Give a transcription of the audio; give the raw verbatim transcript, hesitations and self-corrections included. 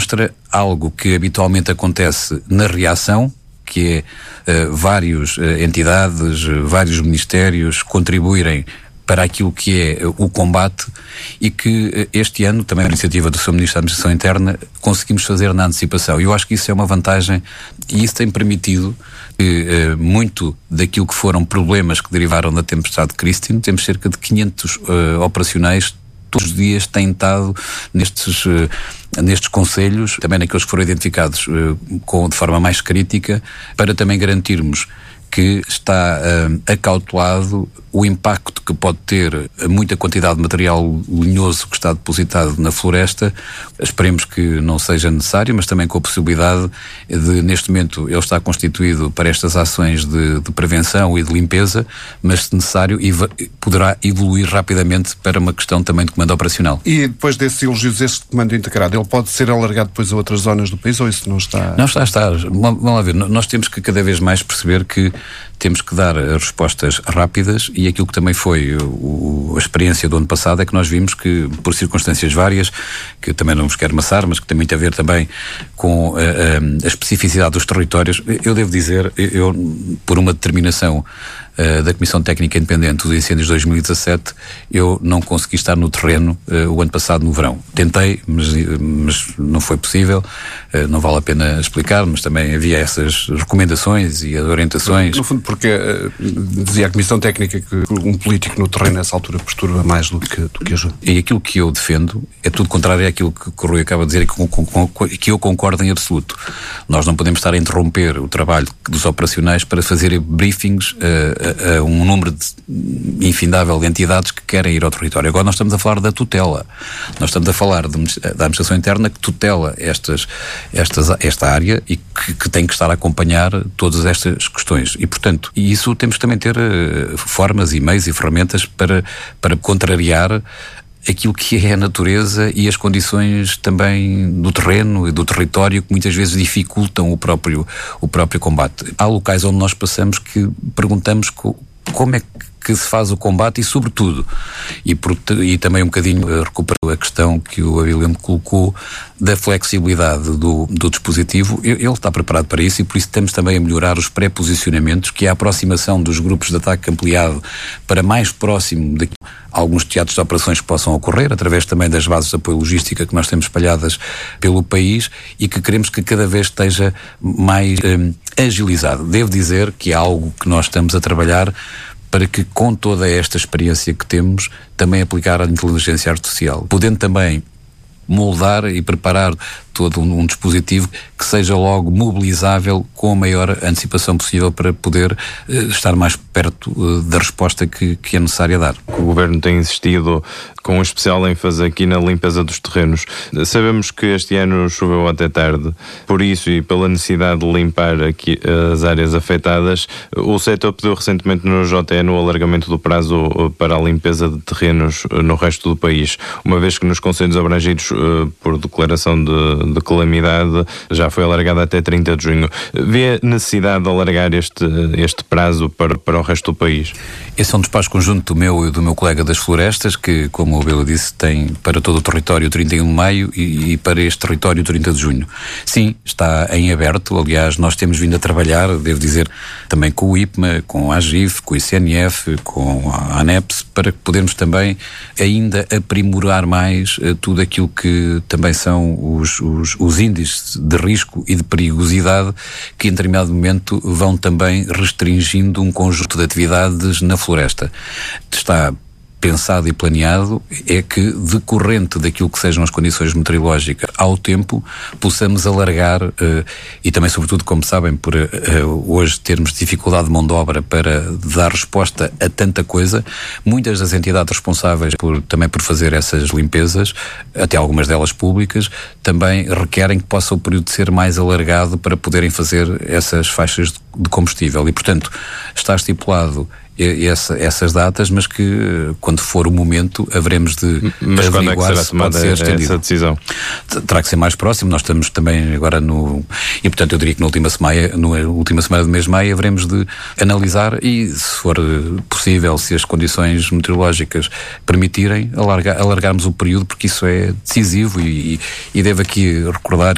demonstra algo que habitualmente acontece na reação, que é uh, várias uh, entidades, uh, vários ministérios contribuírem para aquilo que é uh, o combate, e que uh, este ano, também a iniciativa do seu Ministro da Administração Interna, conseguimos fazer na antecipação. E eu acho que isso é uma vantagem, e isso tem permitido que uh, muito daquilo que foram problemas que derivaram da tempestade de Christine, temos cerca de quinhentos uh, operacionais todos os dias têm estado nestes, uh, nestes conselhos, também naqueles que foram identificados uh, com, de forma mais crítica, para também garantirmos que está uh, acautelado o impacto que pode ter muita quantidade de material lenhoso que está depositado na floresta. Esperemos que não seja necessário, mas também com a possibilidade de, neste momento, ele está constituído para estas ações de, de prevenção e de limpeza, mas, se necessário, poderá evoluir rapidamente para uma questão também de comando operacional. E depois desses elogios, este comando integrado, ele pode ser alargado depois a outras zonas do país, ou isso não está? Não está, está. Vamos lá ver. Nós temos que cada vez mais perceber que temos que dar respostas rápidas, e aquilo que também foi o, a experiência do ano passado é que nós vimos que, por circunstâncias várias, que também não nos quero amassar, mas que tem muito a ver também com a, a, a especificidade dos territórios, eu devo dizer, eu, por uma determinação uh, da Comissão Técnica Independente dos Incêndios de dois mil e dezassete, eu não consegui estar no terreno uh, o ano passado no verão. Tentei, mas, mas não foi possível, uh, não vale a pena explicar, mas também havia essas recomendações e orientações. No fundo, porque uh, dizia a Comissão Técnica que um político no terreno nessa altura perturba mais do que, do que ajuda. E aquilo que eu defendo é tudo contrário àquilo que o Rui acaba de dizer, e com, com, com, que eu concordo em absoluto. Nós não podemos estar a interromper o trabalho dos operacionais para fazer briefings a, a, a um número de, infindável de entidades que querem ir ao território. Agora nós estamos a falar da tutela. Nós estamos a falar de, da Administração Interna, que tutela estas, estas, esta área e que, que tem que estar a acompanhar todas estas questões. E, portanto, e isso temos que também ter uh, formas e meios e ferramentas para, para contrariar aquilo que é a natureza e as condições também do terreno e do território, que muitas vezes dificultam o próprio, o próprio combate. Há locais onde nós passamos que perguntamos co, como é que se faz o combate e, sobretudo, e, por, e também um bocadinho uh, recupero a questão que o Abilio colocou da flexibilidade do, do dispositivo. Ele está preparado para isso, e por isso estamos também a melhorar os pré-posicionamentos, que é a aproximação dos grupos de ataque ampliado para mais próximo de alguns teatros de operações que possam ocorrer, através também das bases de apoio logística que nós temos espalhadas pelo país, e que queremos que cada vez esteja mais um, agilizado. Devo dizer que é algo que nós estamos a trabalhar para que, com toda esta experiência que temos, também aplicar a inteligência artificial, podendo também moldar e preparar todo um, um dispositivo que seja logo mobilizável com a maior antecipação possível para poder uh, estar mais perto uh, da resposta que, que é necessária dar. O Governo tem insistido com um especial ênfase aqui na limpeza dos terrenos. Sabemos que este ano choveu até tarde, por isso e pela necessidade de limpar aqui as áreas afetadas, o setor pediu recentemente no J T E o alargamento do prazo para a limpeza de terrenos no resto do país, uma vez que nos concelhos abrangidos uh, por declaração de, de calamidade já foi alargada até trinta de junho. Vê necessidade de alargar este, este prazo para, para o resto do país? Esse é um despacho conjunto do meu e do meu colega das florestas, que, como o Belo disse, tem para todo o território trinta e um de maio e, e para este território trinta de junho. Sim, está em aberto. Aliás, nós temos vindo a trabalhar, devo dizer, também com o I P M A, com a AGIF, com o I C N F, com a ANEPS, para que podermos também ainda aprimorar mais uh, tudo aquilo que também são os, os, os índices de risco e de perigosidade, que em determinado momento vão também restringindo um conjunto de atividades na floresta. Está pensado e planeado é que, decorrente daquilo que sejam as condições meteorológicas ao tempo, possamos alargar uh, e também, sobretudo, como sabem, por uh, hoje termos dificuldade de mão de obra para dar resposta a tanta coisa, muitas das entidades responsáveis por, também por fazer essas limpezas, até algumas delas públicas, também requerem que possa o período ser mais alargado para poderem fazer essas faixas de, de combustível. E, portanto, está estipulado Essa, essas datas, mas que quando for o momento haveremos de mas quando é que será tomada essa decisão? Terá que ser mais próximo. Nós estamos também agora no... E portanto eu diria que na última semana, na última semana do mês de maio haveremos de analisar e, se for possível, se as condições meteorológicas permitirem, alargar, alargarmos o período, porque isso é decisivo e, e devo aqui recordar